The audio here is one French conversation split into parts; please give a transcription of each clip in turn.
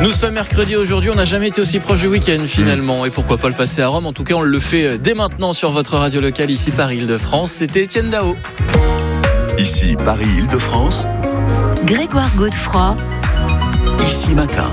Nous sommes mercredi aujourd'hui, on n'a jamais été aussi proche du week-end finalement. Et pourquoi pas le passer à Rome? En tout cas, on le fait dès maintenant sur votre radio locale ici Paris-Île-de-France. C'était Étienne Dao. Ici Paris-Île-de-France. Grégoire Godefroy. Ici Matin.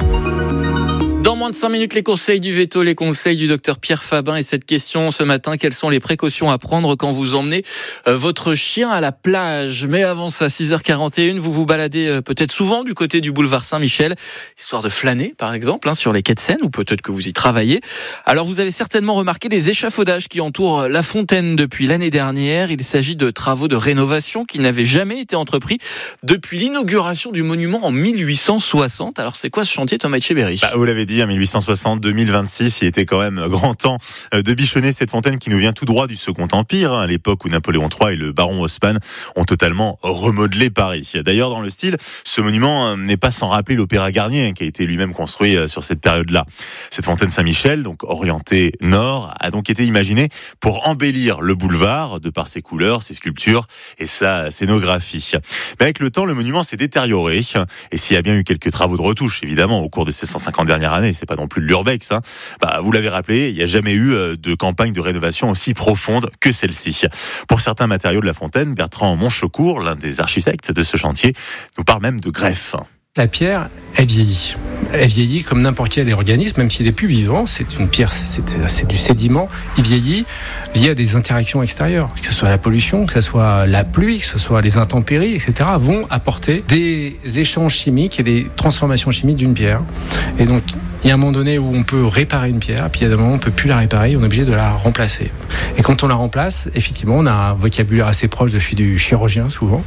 Dans moins de 5 minutes, les conseils du veto, les conseils du docteur Pierre Fabin. Et cette question ce matin, quelles sont les précautions à prendre quand vous emmenez votre chien à la plage? Mais avant ça, 6h41, vous vous baladez peut-être souvent du côté du boulevard Saint-Michel, histoire de flâner par exemple sur les quais de Seine, ou peut-être que vous y travaillez. Alors vous avez certainement remarqué les échafaudages qui entourent la fontaine depuis l'année dernière. Il s'agit de travaux de rénovation qui n'avaient jamais été entrepris depuis l'inauguration du monument en 1860. Alors c'est quoi ce chantier, Thomas Etcheberry? Vous l'avez dit, 1860-2026, il était quand même grand temps de bichonner cette fontaine qui nous vient tout droit du Second Empire, à l'époque où Napoléon III et le baron Haussmann ont totalement remodelé Paris. D'ailleurs, dans le style, ce monument n'est pas sans rappeler l'Opéra Garnier, qui a été lui-même construit sur cette période-là. Cette fontaine Saint-Michel, donc orientée nord, a donc été imaginée pour embellir le boulevard, de par ses couleurs, ses sculptures et sa scénographie. Mais avec le temps, le monument s'est détérioré, et s'il y a bien eu quelques travaux de retouche, évidemment, au cours de ces 150 dernières années, c'est pas non plus de l'urbex, vous l'avez rappelé, il n'y a jamais eu de campagne de rénovation aussi profonde que celle-ci. Pour certains matériaux de la fontaine, Bertrand Monchecourt, l'un des architectes de ce chantier, nous parle même de greffe. La pierre, elle vieillit. Elle vieillit comme n'importe quel organisme, même s'il n'est plus vivant. C'est une pierre, c'est du sédiment. Il vieillit lié à des interactions extérieures, que ce soit la pollution, que ce soit la pluie, que ce soit les intempéries, etc., vont apporter des échanges chimiques et des transformations chimiques d'une pierre. Et donc, il y a un moment donné où on peut réparer une pierre, puis il y a un moment où on ne peut plus la réparer, on est obligé de la remplacer. Et quand on la remplace, effectivement, on a un vocabulaire assez proche de celui du chirurgien, souvent.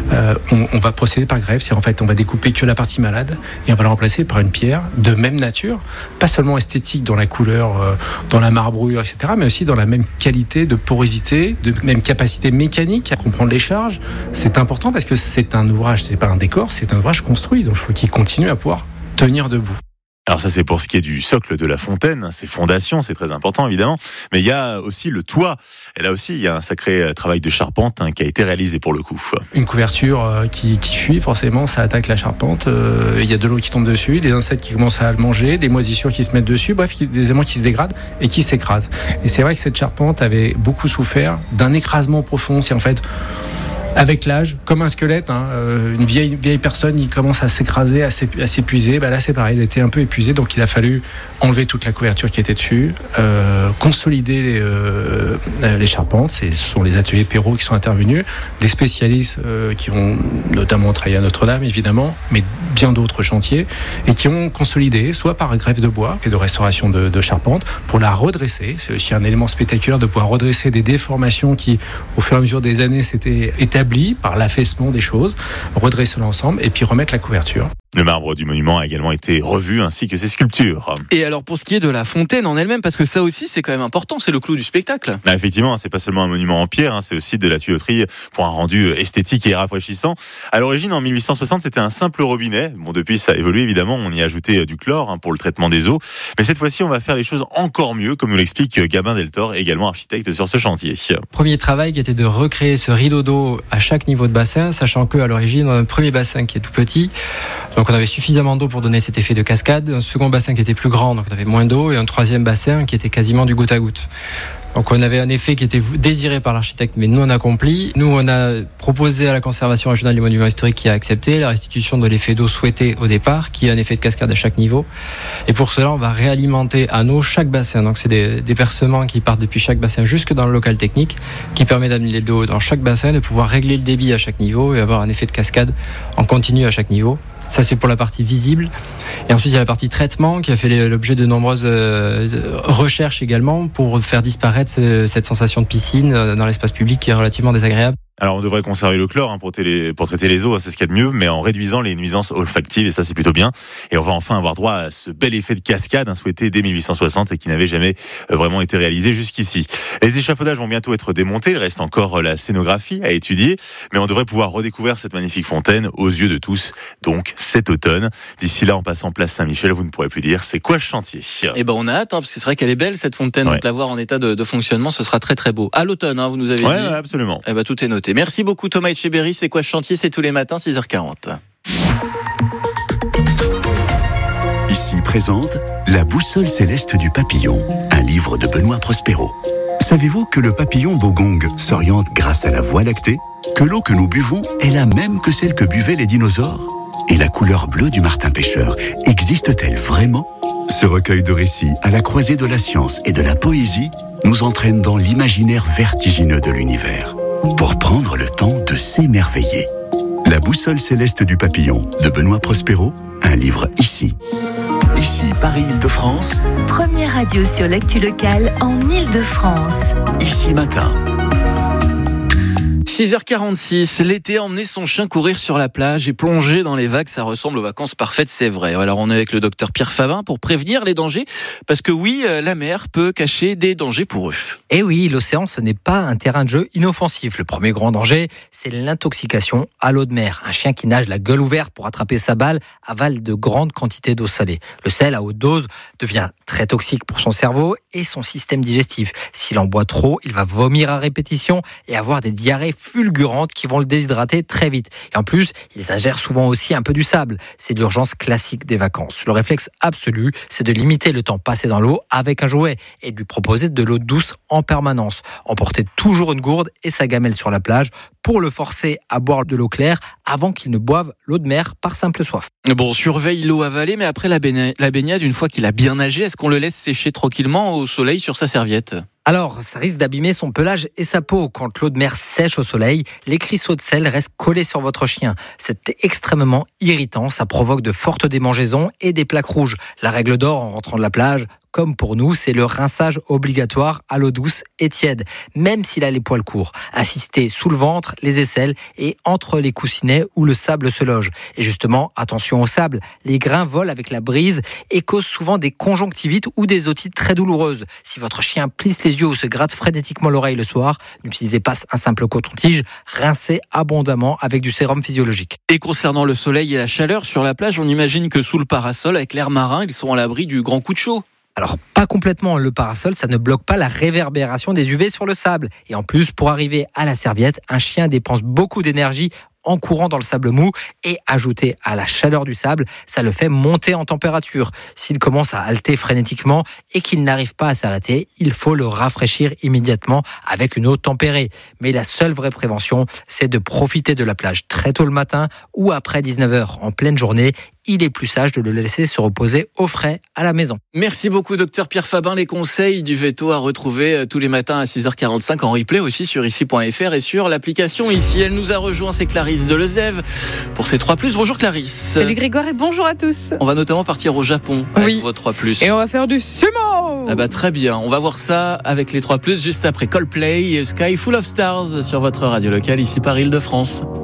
On va procéder par greffe, c'est en fait, on va découper que la partie malade et on va la remplacer par une pierre de même nature, pas seulement esthétique dans la couleur, dans la marbrure, etc., mais aussi dans la même qualité de porosité, de même capacité mécanique à comprendre les charges. C'est important parce que c'est un ouvrage, c'est pas un décor, c'est un ouvrage construit, donc il faut qu'il continue à pouvoir tenir debout. Alors ça, c'est pour ce qui est du socle de la fontaine, ses fondations, c'est très important évidemment, mais il y a aussi le toit, et là aussi il y a un sacré travail de charpente qui a été réalisé pour le coup. Une couverture qui fuit, forcément ça attaque la charpente, il y a de l'eau qui tombe dessus, des insectes qui commencent à le manger, des moisissures qui se mettent dessus, bref, des éléments qui se dégradent et qui s'écrasent. Et c'est vrai que cette charpente avait beaucoup souffert d'un écrasement profond, c'est en fait... Avec l'âge, comme un squelette, une vieille personne, il commence à s'écraser, à s'épuiser. Là, c'est pareil, il était un peu épuisé, donc il a fallu enlever toute la couverture qui était dessus, consolider les charpentes. Ce sont les ateliers Perrault qui sont intervenus, des spécialistes qui ont notamment travaillé à Notre-Dame, évidemment, mais bien d'autres chantiers, et qui ont consolidé, soit par greffe de bois et de restauration de charpente, pour la redresser. C'est aussi un élément spectaculaire de pouvoir redresser des déformations qui, au fur et à mesure des années, s'étaient établies par l'affaissement des choses, redresser l'ensemble et puis remettre la couverture. Le marbre du monument a également été revu, ainsi que ses sculptures. Et alors pour ce qui est de la fontaine en elle-même, parce que ça aussi c'est quand même important, c'est le clou du spectacle. Effectivement, c'est pas seulement un monument en pierre, c'est aussi de la tuyauterie pour un rendu esthétique et rafraîchissant. À l'origine, en 1860, c'était un simple robinet. Bon, depuis ça a évolué évidemment, on y a ajouté du chlore pour le traitement des eaux. Mais cette fois-ci, on va faire les choses encore mieux, comme nous l'explique Gabin Deltor, également architecte sur ce chantier. Premier travail qui était de recréer ce rideau d'eau à chaque niveau de bassin, sachant que à l'origine, on a un premier bassin qui est tout petit. Donc on avait suffisamment d'eau pour donner cet effet de cascade, un second bassin qui était plus grand, donc on avait moins d'eau, et un troisième bassin qui était quasiment du goutte à goutte. Donc on avait un effet qui était désiré par l'architecte mais non accompli. Nous on a proposé à la conservation régionale des monuments historiques qui a accepté la restitution de l'effet d'eau souhaité au départ, qui est un effet de cascade à chaque niveau. Et pour cela on va réalimenter en eau chaque bassin. Donc c'est des percements qui partent depuis chaque bassin jusque dans le local technique, qui permet d'amener de l'eau dans chaque bassin, de pouvoir régler le débit à chaque niveau et avoir un effet de cascade en continu à chaque niveau. Ça, c'est pour la partie visible. Et ensuite, il y a la partie traitement qui a fait l'objet de nombreuses recherches également pour faire disparaître cette sensation de piscine dans l'espace public qui est relativement désagréable. Alors on devrait conserver le chlore pour traiter les eaux, c'est ce qu'il y a de mieux, mais en réduisant les nuisances olfactives, et ça c'est plutôt bien. Et on va enfin avoir droit à ce bel effet de cascade souhaité dès 1860 et qui n'avait jamais vraiment été réalisé jusqu'ici. Les échafaudages vont bientôt être démontés, il reste encore la scénographie à étudier, mais on devrait pouvoir redécouvrir cette magnifique fontaine aux yeux de tous, donc cet automne. D'ici là, en passant place Saint-Michel, vous ne pourrez plus dire c'est quoi ce chantier. Et on a hâte, parce que c'est vrai qu'elle est belle cette fontaine, ouais. Donc la voir en état de fonctionnement, ce sera très très beau. À l'automne, vous nous avez dit. Ouais, absolument. Tout est noté. Merci beaucoup Thomas Etcheberry. C'est quoi ce chantier? C'est tous les matins 6h40. Ici présente La boussole céleste du papillon, un livre de Benoît Prospero. Savez-vous que le papillon bogong s'oriente grâce à la Voie lactée? Que l'eau que nous buvons est la même que celle que buvaient les dinosaures? Et la couleur bleue du martin pêcheur existe-t-elle vraiment? Ce recueil de récits à la croisée de la science et de la poésie nous entraîne dans l'imaginaire vertigineux de l'univers pour prendre le temps de s'émerveiller. La boussole céleste du papillon de Benoît Prospero, un livre ici. Ici Paris-Île-de-France. Première radio sur l'actu locale en Île-de-France. Ici Matin. 6h46, l'été, emmener son chien courir sur la plage et plonger dans les vagues, ça ressemble aux vacances parfaites, c'est vrai. Alors on est avec le docteur Pierre Fabin pour prévenir les dangers, parce que oui, la mer peut cacher des dangers pour eux. Et oui, l'océan, ce n'est pas un terrain de jeu inoffensif. Le premier grand danger, c'est l'intoxication à l'eau de mer. Un chien qui nage la gueule ouverte pour attraper sa balle avale de grandes quantités d'eau salée. Le sel à haute dose devient très toxique pour son cerveau et son système digestif. S'il en boit trop, il va vomir à répétition et avoir des diarrhées fulgurantes qui vont le déshydrater très vite. Et en plus, ils ingèrent souvent aussi un peu du sable. C'est l'urgence classique des vacances. Le réflexe absolu, c'est de limiter le temps passé dans l'eau avec un jouet et de lui proposer de l'eau douce en permanence. Emporter toujours une gourde et sa gamelle sur la plage pour le forcer à boire de l'eau claire avant qu'il ne boive l'eau de mer par simple soif. Bon, surveille l'eau avalée, mais après la baignade, une fois qu'il a bien nagé, est-ce qu'on le laisse sécher tranquillement au soleil sur sa serviette ? Alors, ça risque d'abîmer son pelage et sa peau. Quand l'eau de mer sèche au soleil, les cristaux de sel restent collés sur votre chien. C'est extrêmement irritant, ça provoque de fortes démangeaisons et des plaques rouges. La règle d'or en rentrant de la plage, comme pour nous, c'est le rinçage obligatoire à l'eau douce et tiède, même s'il a les poils courts. Insistez sous le ventre, les aisselles et entre les coussinets où le sable se loge. Et justement, attention au sable, les grains volent avec la brise et causent souvent des conjonctivites ou des otites très douloureuses. Si votre chien plisse les yeux ou se gratte frénétiquement l'oreille le soir, n'utilisez pas un simple coton-tige, rincez abondamment avec du sérum physiologique. Et concernant le soleil et la chaleur sur la plage, on imagine que sous le parasol, avec l'air marin, ils sont à l'abri du grand coup de chaud. Alors, pas complètement, le parasol, ça ne bloque pas la réverbération des UV sur le sable. Et en plus, pour arriver à la serviette, un chien dépense beaucoup d'énergie en courant dans le sable mou et ajouté à la chaleur du sable, ça le fait monter en température. S'il commence à halter frénétiquement et qu'il n'arrive pas à s'arrêter, il faut le rafraîchir immédiatement avec une eau tempérée. Mais la seule vraie prévention, c'est de profiter de la plage très tôt le matin ou après 19h en pleine journée. Il est plus sage de le laisser se reposer au frais à la maison. Merci beaucoup, docteur Pierre Fabin. Les conseils du veto à retrouver tous les matins à 6h45 en replay aussi sur ici.fr et sur l'application Ici. Elle nous a rejoint, c'est Clarisse Delezève pour ses 3+. Bonjour Clarisse. Salut Grégoire et bonjour à tous. On va notamment partir au Japon avec vos 3+. Et on va faire du sumo. Ah bah très bien, on va voir ça avec les 3+, juste après Coldplay et Sky Full of Stars sur votre radio locale ici par Île-de-France.